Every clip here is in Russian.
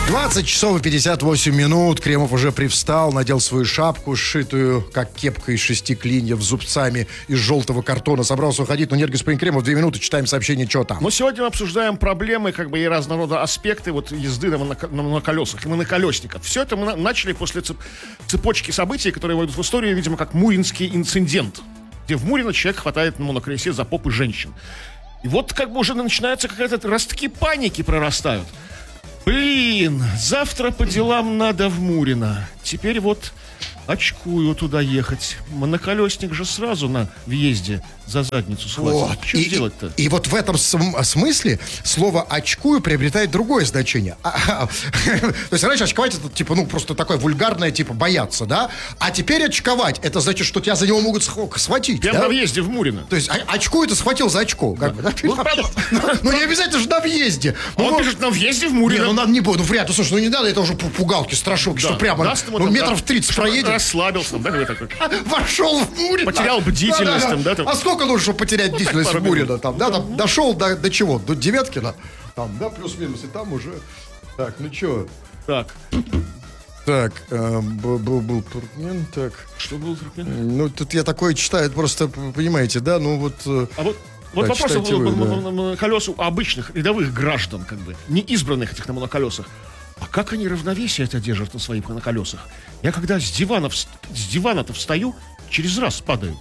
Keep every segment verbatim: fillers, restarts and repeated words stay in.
двадцать часов и пятьдесят восемь минут. Кремов уже привстал, надел свою шапку, сшитую, как кепка из шести клиньев, с зубцами из желтого картона. Собрался уходить, но нет, господин Кремов, две минуты, читаем сообщение, что там. Ну, сегодня мы обсуждаем проблемы, как бы, и разного рода аспекты вот езды на, моно- на моноколесах и моноколесников. Все это мы на- начали после цеп- цепочки событий, которые войдут в историю, видимо, как Муринский инцидент, где в Мурино человек хватает на моноколесе за попы женщин. И вот как бы уже начинаются какие-то ростки паники прорастают. Блин, завтра по делам надо в Мурино. Теперь вот очкую туда ехать. Моноколесник же сразу на въезде за задницу схватит. Вот. Что И, делать-то? И, и вот в этом см- смысле слово «очкую» приобретает другое значение. А, а, то есть раньше очковать это типа, ну, просто такое вульгарное, типа, бояться, да? А теперь очковать, это значит, что тебя за него могут сх- схватить. Прямо да? на въезде в Мурино. То есть а- очку это схватил за очко. Как бы, да? Ну, правда. Ну, не обязательно же на въезде. А он Ну, пишет на въезде в Не, Мурино. ну надо не будет, ну вряд ли, слушай, ну не надо, это уже пу- пугалки, страшилки, Да, что прямо, даст ему ну там, метров да, тридцать чтобы проедет. Расслабился, да, какой такой. Вошел в Мурино. Потерял бдительность там, да, там. А сколько нужно, чтобы потерять бдительность пару в Мурино? минут. Там, да, там, дошел до, до чего? До Девяткина? Там, да, плюс-минус, и там уже... Так, ну чё? Так, Так, э, был, был, был туркмен, так... что был Туркмен? Ну, тут я такое читаю, просто, понимаете, да, ну вот... э, А вот, вот Да, вопрос читайте вы, да. на моноколесу обычных рядовых граждан, как бы, не избранных этих на моноколесах. А как они равновесие это держат на своих моноколесах? Я когда с дивана, вс- с дивана-то встаю, через раз падаю.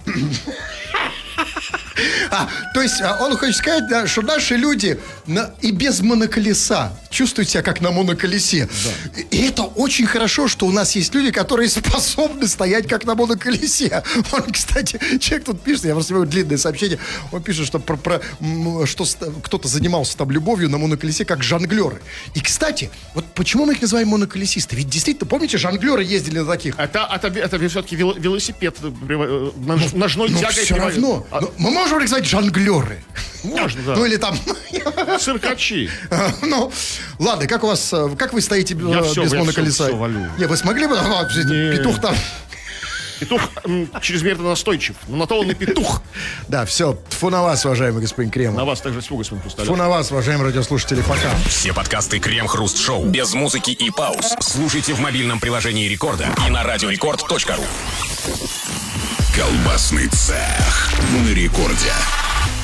А, то есть а, он хочет сказать, да, что наши люди на- и без моноколеса чувствуют себя как на моноколесе. И, и это очень хорошо, что у нас есть люди, которые способны стоять как на моноколесе. Он, кстати, человек тут пишет, я просто смотрю длинное сообщение, он пишет, что, про, про, м, что ст- кто-то занимался там любовью на моноколесе как жонглеры. И, кстати, вот почему мы их называем моноколесисты? Ведь действительно, помните, жонглеры ездили на таких. Это, это, это все-таки велосипед, э, э, нож- ножной Но тягой. все равно. А, Ну, мы можем их назвать жонглеры. Можно, да. Ну или там... Циркачи. Ну, ладно, как у вас, э, как вы стоите э, Я всё, без я моноколеса? всё- всё валю. Не, вы смогли бы? А, Не. петух там. Петух м, чрезмерно настойчив. Но на то он и петух. Да, все, тьфу на вас, уважаемый господин Кремов. На вас также тьфу, господин Хрусталев. Тьфу на вас, уважаемые радиослушатели, пока. Все подкасты Крем-Хруст-Шоу без музыки и пауз слушайте в мобильном приложении Рекорда и на радиорекорд точка ру. Колбасный цех на Рекорде.